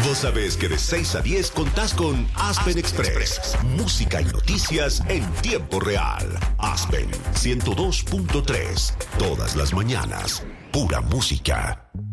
Vos sabés que de 6 a 10 contás con Aspen Express. Música y noticias en tiempo real. Aspen 102.3. Todas las mañanas. Pura música.